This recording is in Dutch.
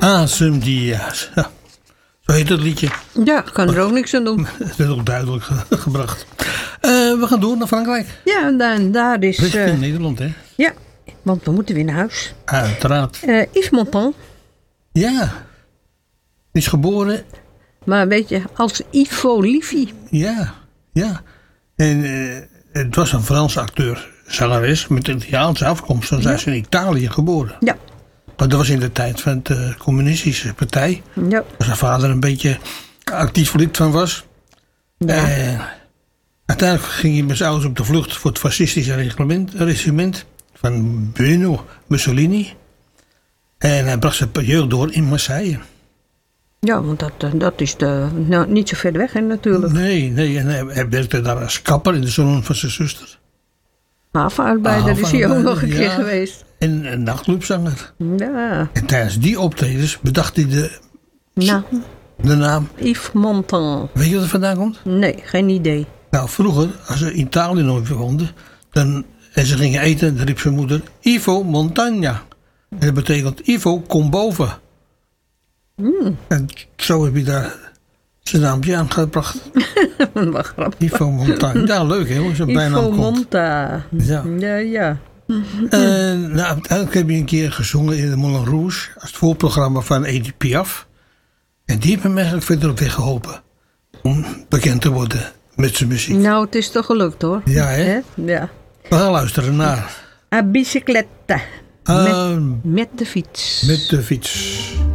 Asemdia's. Ja, zo heet het liedje. Ja, ik kan er ook niks aan doen. Het is ook duidelijk gebracht. We gaan door naar Frankrijk. Ja, en daar is... Richting Nederland, hè? Ja, want we moeten weer naar huis. Uiteraard. Yves Montand. Ja. Is geboren. Maar weet je, als Ivo Livi. Ja, ja. En het was een Franse acteur, zangeres met een Italiaanse afkomst. Dan zijn ze in Italië geboren. Ja. Maar dat was in de tijd van de communistische partij. Ja. Waar zijn vader een beetje actief lid van was. Ja. Uiteindelijk ging hij met zijn ouders op de vlucht voor het fascistische regiment van Benito Mussolini. En hij bracht zijn jeugd door in Marseille. Ja, want dat is niet zo ver weg, hè, natuurlijk. Nee. En hij werkte daar als kapper in de salon van zijn zuster. Havenarbeider is hij ook nog een keer geweest. En een nachtclubzanger. Ja. En tijdens die optredens bedacht hij de naam. Yves Montand. Weet je wat er vandaan komt? Nee, geen idee. Nou, vroeger, als ze in Italië nog woonden, en ze gingen eten, dan riep zijn moeder Ivo Montagna. En dat betekent Ivo, kom boven. En zo heb je daar zijn naampje aangebracht. Wat grappig. Ivo Montagna. Ja, leuk hè, zo'n bijnaam komt. Ivo Monta. Ja. Nou, uiteindelijk heb je een keer gezongen in de Moulin Rouge als het voorprogramma van Edith Piaf. En die heeft hem eigenlijk verder op weg geholpen om bekend te worden met zijn muziek. Nou, het is toch gelukt hoor. Ja, hè? Ja. We gaan luisteren naar... A bicyclette. Met de fiets. Met de fiets.